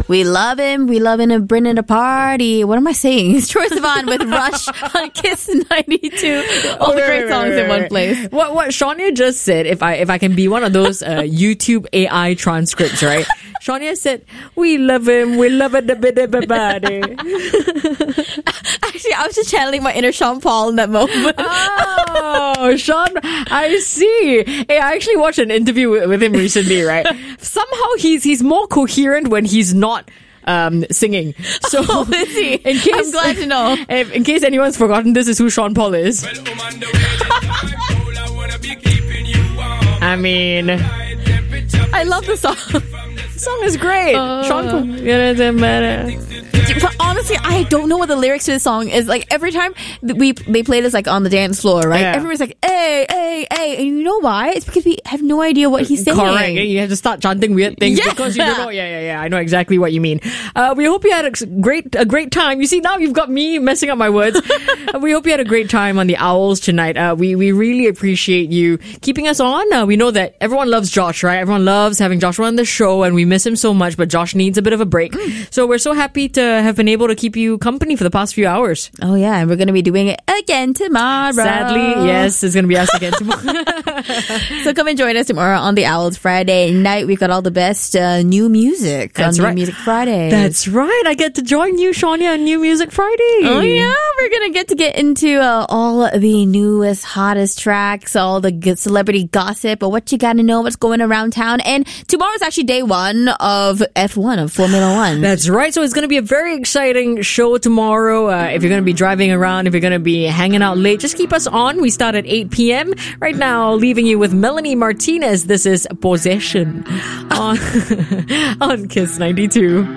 We love him. We love him and Brendan a party. What am I saying? It's Troye Sivan with Rush on Kiss 92. All the great songs in one place. What Shania just said, if I can be one of those YouTube AI transcripts, right? Shania said, we love him. We love it. Actually, I was just channeling my inner Sean Paul in that moment. Oh, Sean, I see. Hey, I actually watched an interview with him recently, right? Somehow he's more coherent when he's not singing. So, is he? In case, I'm glad to know. In case anyone's forgotten, this is who Sean Paul is. I mean, I love the song. The song is great. Sean Paul. But honestly, I don't know what the lyrics to the song is. Like, every time they play this, like, on the dance floor, right? Yeah. Everyone's like, hey, hey, hey. And you know why? It's because we have no idea what he's saying. Correct. You have to start chanting weird things because you don't know. Yeah. I know exactly what you mean. We hope you had a great time. You see, now you've got me messing up my words. We hope you had a great time on the Owls tonight. We really appreciate you keeping us on. We know that everyone loves Josh, right? Everyone loves having Josh on the show, and we miss him so much, but Josh needs a bit of a break. So we're so happy to have been able to keep you company for the past few hours. Oh yeah, and we're going to be doing it again tomorrow. Sadly, yes, it's going to be us again tomorrow. So come and join us tomorrow on the Owls Friday night. We've got all the best new music on New Music Friday. That's right. I get to join you, Shania, on New Music Friday. Oh yeah, we're going to get into all the newest, hottest tracks, all the good celebrity gossip, or what you got to know, what's going around town. And tomorrow's actually day one of F1, of Formula One. That's right. So it's going to be a very exciting show tomorrow. If you're going to be driving around, if you're going to be hanging out late, just keep us on. We start at 8 p.m. Right now, leaving you with Melanie Martinez. This is Possession on Kiss 92.